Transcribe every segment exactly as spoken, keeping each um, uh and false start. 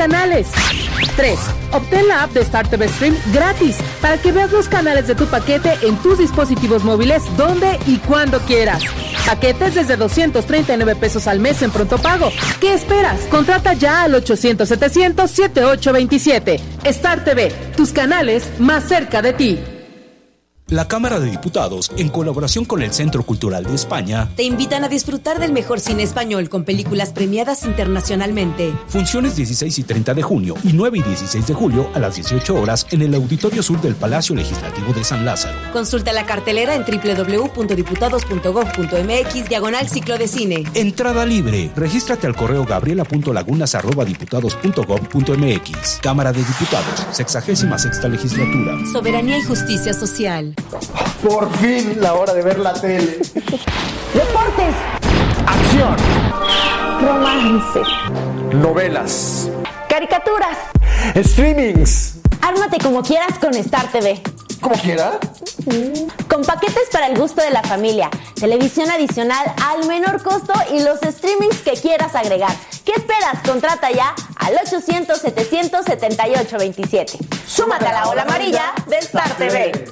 canales. tres. Obtén la app de Star T V Stream gratis para que veas los canales de tu paquete en tus dispositivos móviles donde y cuando quieras. Paquetes desde doscientos treinta y nueve pesos al mes en pronto pago. ¿Qué esperas? Contrata ya al ochocientos setecientos setenta y ocho veintisiete. Star T V, tus canales más cerca de ti. La Cámara de Diputados, en colaboración con el Centro Cultural de España, te invitan a disfrutar del mejor cine español con películas premiadas internacionalmente. Funciones dieciséis y treinta de junio y nueve y dieciséis de julio a las dieciocho horas en el Auditorio Sur del Palacio Legislativo de San Lázaro. Consulta la cartelera en doble u doble u doble u punto diputados punto gob punto eme equis diagonal ciclo de cine. Entrada libre. Regístrate al correo gabriela punto lagunas arroba diputados punto gob punto eme equis. Cámara de Diputados, sexagésima sexta legislatura. Soberanía y justicia social. Por fin, la hora de ver la tele. Deportes. Acción. Romance. Novelas. Caricaturas. Streamings. Ármate como quieras con Star T V. ¿Cómo quiera? Con paquetes para el gusto de la familia, televisión adicional al menor costo y los streamings que quieras agregar. ¿Qué esperas? Contrata ya al ochocientos setecientos setenta y ocho veintisiete. Súmate a la ola amarilla de Star T V.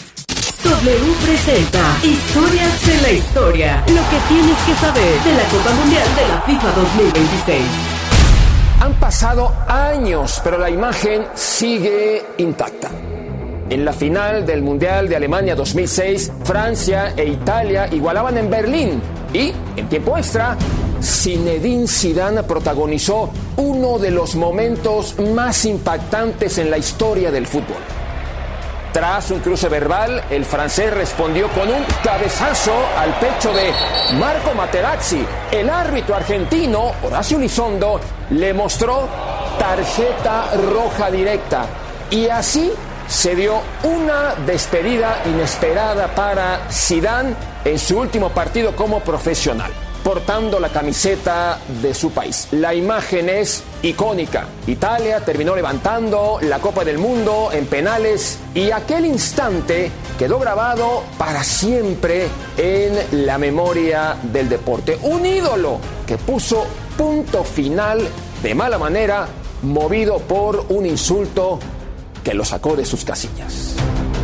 W presenta Historias de la Historia. Lo que tienes que saber de la Copa Mundial de la FIFA dos mil veintiséis. Han pasado años, pero la imagen sigue intacta. En la final del Mundial de Alemania dos mil seis, Francia e Italia igualaban en Berlín. Y, en tiempo extra, Zinedine Zidane protagonizó uno de los momentos más impactantes en la historia del fútbol. Tras un cruce verbal, el francés respondió con un cabezazo al pecho de Marco Materazzi. El árbitro argentino, Horacio Elizondo, le mostró tarjeta roja directa. Y así se dio una despedida inesperada para Zidane en su último partido como profesional, portando la camiseta de su país. La imagen es icónica. Italia terminó levantando la Copa del Mundo en penales y aquel instante quedó grabado para siempre en la memoria del deporte. Un ídolo que puso punto final de mala manera, movido por un insulto que lo sacó de sus casillas.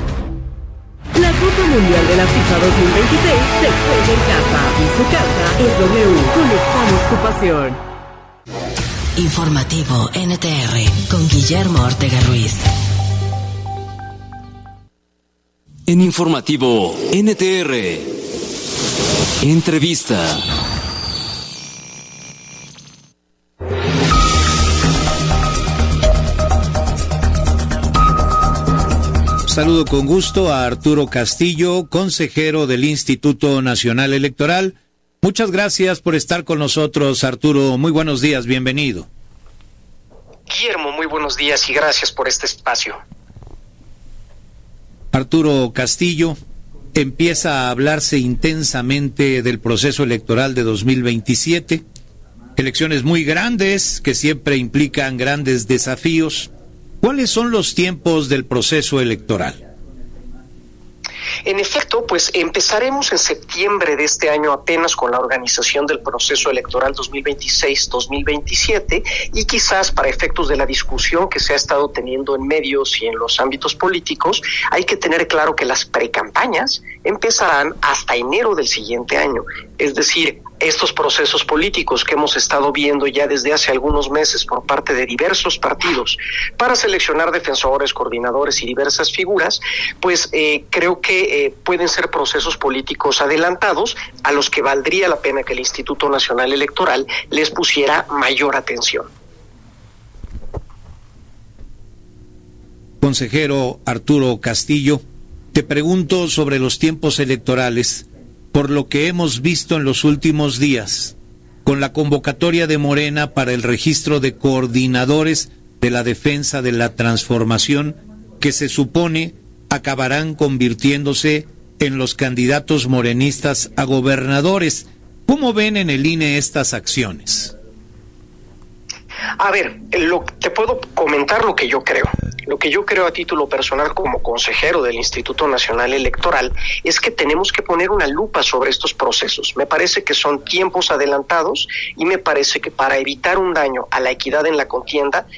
La Copa Mundial de la FIFA dos mil veintiséis se juega en casa y su casa es W. Conectamos tu pasión. Informativo N T R con Guillermo Ortega Ruiz. En Informativo N T R, entrevista. Saludo con gusto a Arturo Castillo, consejero del Instituto Nacional Electoral. Muchas gracias por estar con nosotros, Arturo. Muy buenos días, bienvenido. Guillermo, muy buenos días y gracias por este espacio. Arturo Castillo, empieza a hablarse intensamente del proceso electoral de dos mil veintisiete. Elecciones muy grandes que siempre implican grandes desafíos. ¿Cuáles son los tiempos del proceso electoral? En efecto, pues empezaremos en septiembre de este año apenas con la organización del proceso electoral dos mil veintiséis dos mil veintisiete y quizás para efectos de la discusión que se ha estado teniendo en medios y en los ámbitos políticos, hay que tener claro que las precampañas empezarán hasta enero del siguiente año. Es decir, estos procesos políticos que hemos estado viendo ya desde hace algunos meses por parte de diversos partidos para seleccionar defensores, coordinadores y diversas figuras, pues eh, creo que eh, pueden ser procesos políticos adelantados a los que valdría la pena que el Instituto Nacional Electoral les pusiera mayor atención. Consejero Arturo Castillo, te pregunto sobre los tiempos electorales. Por lo que hemos visto en los últimos días, con la convocatoria de Morena para el registro de coordinadores de la defensa de la transformación, que se supone acabarán convirtiéndose en los candidatos morenistas a gobernadores. ¿Cómo ven en el I N E estas acciones? A ver, lo, te puedo comentar lo que yo creo. Lo que yo creo a título personal como consejero del Instituto Nacional Electoral es que tenemos que poner una lupa sobre estos procesos. Me parece que son tiempos adelantados y me parece que para evitar un daño a la equidad en la contienda